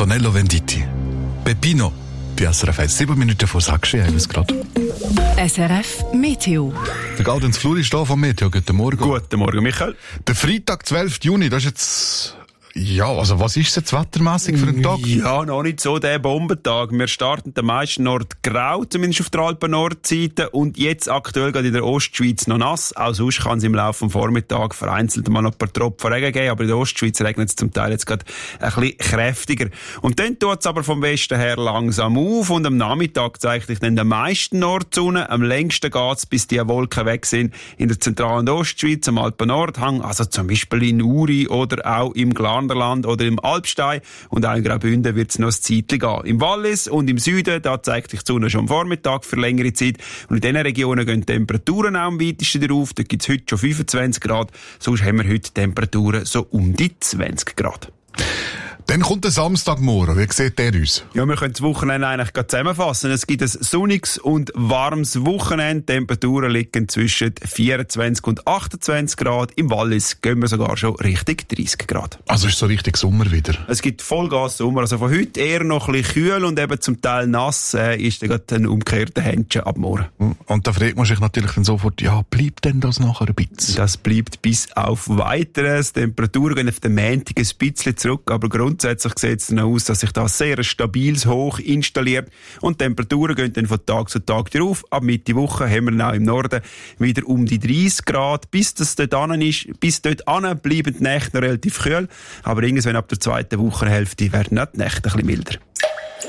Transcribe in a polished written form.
Antonello Venditti. Peppino. Bei SRF 1, 7 Minuten vor 6 haben wir es gerade. SRF Meteo. Der Gaudenz Flur ist da vom Meteo. Guten Morgen. Guten Morgen, Michael. Der Freitag, 12. Juni, das ist jetzt... Ja, also was ist jetzt wettermässig für einen Tag? Ja, noch nicht so der Bombentag. Wir starten den meisten Nord grau, zumindest auf der Alpen-Nordseite. Und jetzt aktuell gerade in der Ostschweiz noch nass. Auch sonst kann es im Laufe des Vormittags vereinzelt mal noch ein paar Tropfen Regen geben. Aber in der Ostschweiz regnet es zum Teil jetzt gerade ein bisschen kräftiger. Und dann tut es aber vom Westen her langsam auf. Und am Nachmittag zeigt sich dann der meisten Nordsonne. Am längsten geht es, bis die Wolken weg sind, in der zentralen Ostschweiz, am Alpen-Nordhang. Also zum Beispiel in Uri oder auch im Glarnerland oder im Alpstein, und auch in Graubünden wird es noch ein Zeitchen gehen. Im Wallis und im Süden, da zeigt sich die Sonne schon am Vormittag für längere Zeit, und in diesen Regionen gehen die Temperaturen auch am weitesten drauf. Da gibt es heute schon 25 Grad, sonst haben wir heute Temperaturen so um die 20 Grad. Dann kommt der Samstagmorgen. Wie sieht der aus? Ja, wir können das Wochenende eigentlich zusammenfassen. Es gibt ein sonniges und warmes Wochenende. Temperaturen liegen zwischen 24 und 28 Grad. Im Wallis gehen wir sogar schon Richtung 30 Grad. Also ist so richtig Sommer wieder. Es gibt Vollgas Sommer. Also von heute eher noch ein bisschen kühl und eben zum Teil nass. Ist dann gerade ein umgekehrter Händchen ab morgen. Und da fragt man sich natürlich dann sofort, ja, bleibt denn das nachher ein bisschen? Das bleibt bis auf Weiteres. Die Temperaturen gehen auf den Montag ein bisschen zurück, aber grundsätzlich sieht es dann aus, dass sich da sehr ein stabiles Hoch installiert, und die Temperaturen gehen dann von Tag zu Tag drauf. Ab Mitte Woche haben wir dann auch im Norden wieder um die 30 Grad. Bis dort an bleiben die Nächte noch relativ kühl, aber irgendwann ab der zweiten Wochenhälfte werden die Nächte ein bisschen milder.